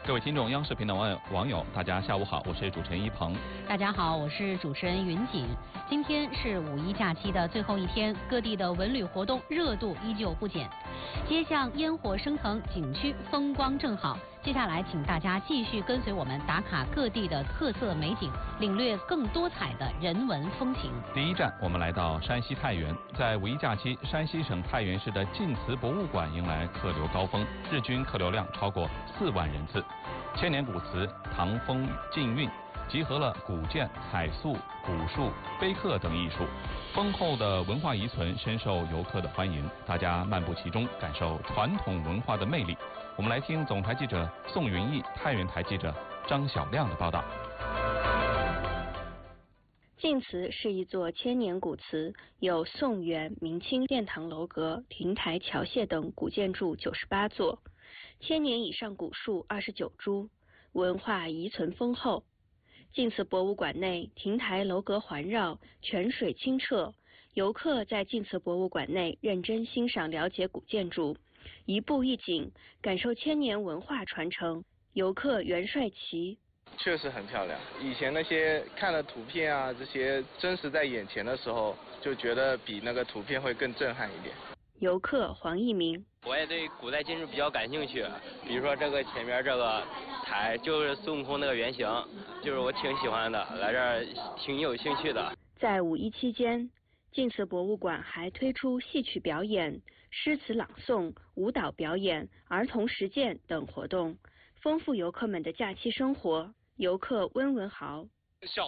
各位听众，央视频道网友，大家下午好，我是主持人一鹏。 大家好，我是主持人云锦。今天是五一假期的最后一天，各地的文旅活动热度依旧不减，街巷烟火升腾，景区风光正好。接下来，请大家继续跟随我们打卡各地的特色美景，领略更多彩的人文风情。 第一站，我们来到山西太原。在五一假期，山西省太原市的晋祠博物馆迎来客流高峰，日均客流量超过4万人次。千年古祠唐风晋韵集合了古建、彩塑、古树、碑刻等艺术，丰厚的文化遗存深受游客的欢迎。大家漫步其中，感受传统文化的魅力。我们来听总台记者宋云逸、太原台记者张晓亮的报道。 晋祠是一座千年古祠，有宋元、明清殿堂楼阁、亭台桥榭等古建筑98座，1000年以上古树29株，文化遗存丰厚。晋祠博物馆内亭台楼阁环绕，泉水清澈，游客在晋祠博物馆内认真欣赏了解古建筑，一步一景，感受千年文化传承。游客袁帅奇确实很漂亮，以前那些看了图片啊，这些真实在眼前的时候，就觉得比那个图片会更震撼一点。 游客黄一鸣， 我也对古代建筑比较感兴趣，比如说这个前面这个台就是孙悟空那个原型，就是我挺喜欢的，来这儿挺有兴趣的。 在五一期间，晋祠博物馆还推出戏曲表演、诗词朗诵、舞蹈表演、儿童实践等活动，丰富游客们的假期生活。游客温文豪， 小